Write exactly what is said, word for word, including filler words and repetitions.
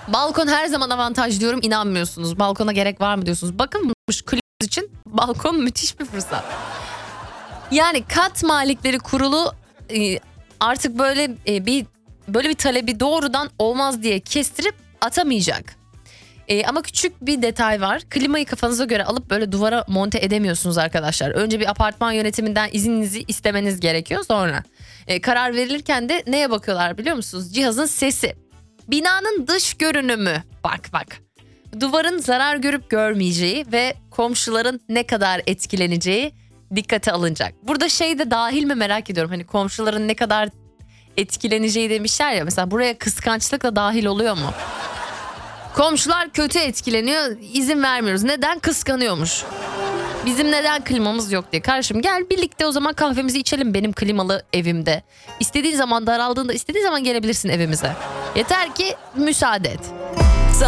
Balkon her zaman avantaj diyorum, inanmıyorsunuz. Balkona gerek var mı diyorsunuz. Bakın klima için balkon müthiş bir fırsat. Yani kat malikleri kurulu e, artık böyle e, bir böyle bir talebi doğrudan olmaz diye kestirip atamayacak. E, ama küçük bir detay var. Klimayı kafanıza göre alıp böyle duvara monte edemiyorsunuz arkadaşlar. Önce bir apartman yönetiminden izninizi istemeniz gerekiyor sonra. E, karar verilirken de neye bakıyorlar biliyor musunuz? Cihazın sesi. Binanın dış görünümü. Bak bak. Duvarın zarar görüp görmeyeceği ve komşuların ne kadar etkileneceği dikkate alınacak. Burada şey de dahil mi merak ediyorum. Hani komşuların ne kadar etkileneceği demişler ya. Mesela buraya kıskançlık da dahil oluyor mu? Komşular kötü etkileniyor, izin vermiyoruz. Neden? Kıskanıyormuş. Bizim neden klimamız yok diye. Kardeşim gel birlikte o zaman kahvemizi içelim benim klimalı evimde. İstediğin zaman, daraldığında istediğin zaman gelebilirsin evimize. Yeter ki müsaade et.